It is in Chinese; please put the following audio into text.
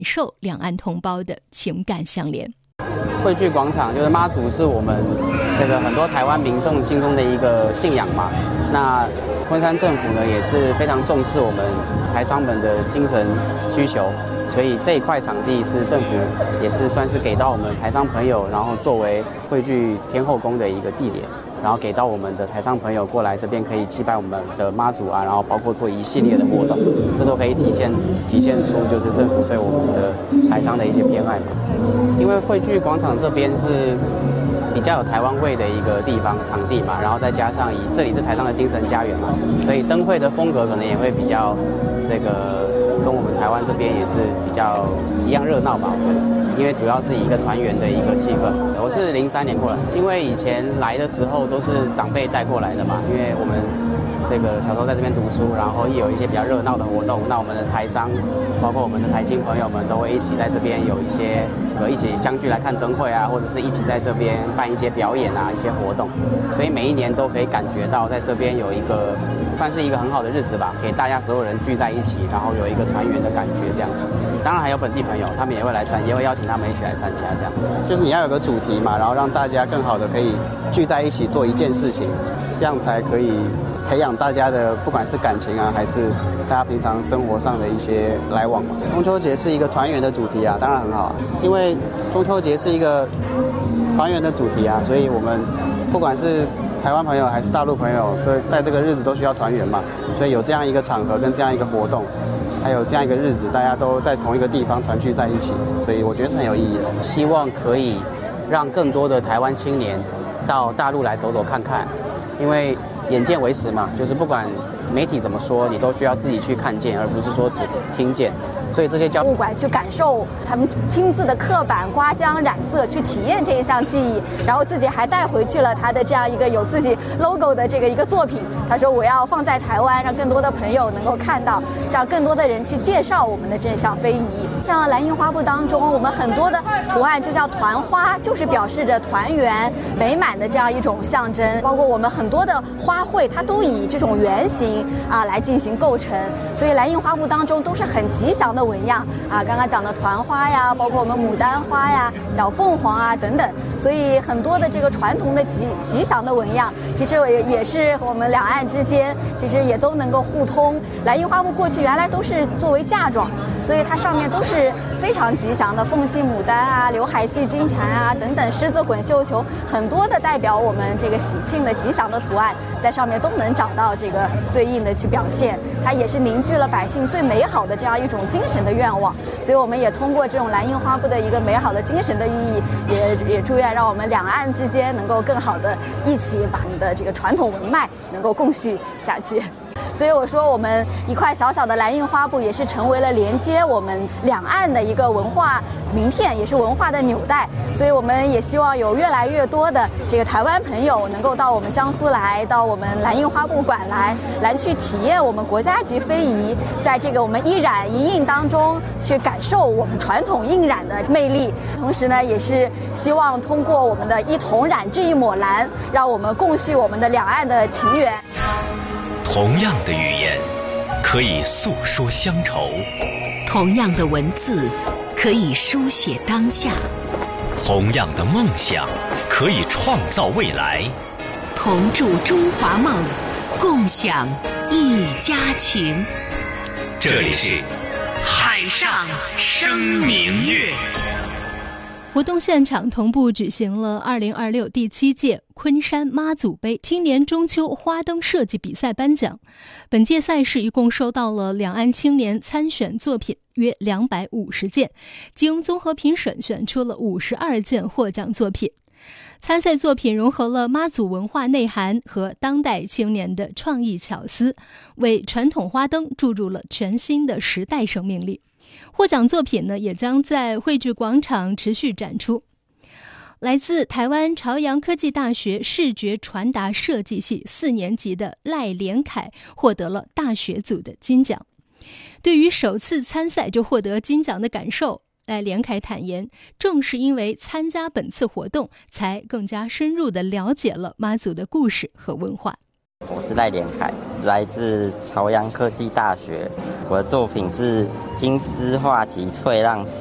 受两岸同胞的情感相连。 汇聚广场就是妈祖是我们这个很多台湾民众心中的一个信仰嘛。那昆山政府呢也是非常重视我们台商们的精神需求，所以这一块场地是政府也是算是给到我们台商朋友，然后作为汇聚天后宫的一个地点，然后给到我们的台商朋友过来这边可以祭拜我们的妈祖啊，然后包括做一系列的活动，这都可以体现出就是政府对我们的台商的一些偏爱嘛。因为汇聚广场这边是比较有台湾味的一个地方场地嘛，然后再加上这里是台商的精神家园嘛，所以灯会的风格可能也会比较这个跟我们台湾这边也是比较一样热闹吧，我觉得，因为主要是一个团圆的一个气氛。我是03年过来，因为以前来的时候都是长辈带过来的嘛，因为我们这个小时候在这边读书，然后也有一些比较热闹的活动，那我们的台商，包括我们的台青朋友们都会一起在这边有一些一起相聚来看灯会啊，或者是一起在这边办一些表演啊，一些活动，所以每一年都可以感觉到在这边有一个算是一个很好的日子吧，给大家所有人聚在一起，然后有一个团圆的感觉这样子。当然还有本地朋友，他们也会来也会邀请他们一起来参加，这样就是你要有个主题嘛，然后让大家更好的可以聚在一起做一件事情，这样才可以培养大家的不管是感情啊，还是大家平常生活上的一些来往嘛。中秋节是一个团圆的主题啊，当然很好啊，因为中秋节是一个团圆的主题啊，所以我们不管是台湾朋友还是大陆朋友，都在这个日子都需要团圆嘛，所以有这样一个场合跟这样一个活动，还有这样一个日子，大家都在同一个地方团聚在一起，所以我觉得是很有意义的。希望可以让更多的台湾青年到大陆来走走看看，因为眼见为实嘛，就是不管媒体怎么说，你都需要自己去看见，而不是说只听见。所以这些博物馆去感受他们亲自的刻板、刮浆、染色，去体验这一项技艺，然后自己还带回去了他的这样一个有自己 logo 的这个一个作品。他说我要放在台湾，让更多的朋友能够看到，向更多的人去介绍我们的这项非遗。像蓝印花布当中，我们很多的图案就叫团花，就是表示着团圆美满的这样一种象征。包括我们很多的花卉，它都以这种圆形来进行构成，所以蓝印花布当中都是很吉祥的纹样啊。刚刚讲的团花呀，包括我们牡丹花呀、小凤凰啊等等，所以很多的这个传统的吉祥的纹样，其实也是我们两岸之间其实也都能够互通。蓝印花布过去原来都是作为嫁妆，所以它上面都是非常吉祥的凤系牡丹啊、刘海系金蝉啊等等，狮子滚绣球，很多的代表我们这个喜庆的吉祥的图案在上面都能找到这个对应的去表现。它也是凝聚了百姓最美好的这样一种精神的愿望，所以我们也通过这种蓝印花布的一个美好的精神的寓意，也祝愿让我们两岸之间能够更好的一起把你的这个传统文脉能够共续下去。所以我说我们一块小小的蓝印花布也是成为了连接我们两岸的一个文化名片，也是文化的纽带。所以我们也希望有越来越多的这个台湾朋友能够到我们江苏来，到我们蓝印花布馆来去体验我们国家级非遗，在这个我们一染一印当中去感受我们传统印染的魅力。同时呢，也是希望通过我们的一同染这一抹蓝，让我们共续我们的两岸的情缘。 同样的语言可以诉说乡愁， 同样的文字可以书写当下， 同样的梦想可以创造未来。 同筑中华梦，共享一家情。 这里是海上生明月。 活动现场同步举行了2026第7届昆山妈祖杯青年中秋花灯设计比赛颁奖。本届赛事一共收到了两岸青年参选作品约250件，经综合评审选出了52件获奖作品。参赛作品融合了妈祖文化内涵和当代青年的创意巧思，为传统花灯注入了全新的时代生命力。获奖作品呢，也将在汇聚广场持续展出。来自台湾朝阳科技大学视觉传达设计系4年级的赖连凯获得了大学组的金奖。对于首次参赛就获得金奖的感受，赖连凯坦言，正是因为参加本次活动，才更加深入地了解了妈祖的故事和文化。 我是赖连凯，来自朝阳科技大学。我的作品是金丝画及翠浪石。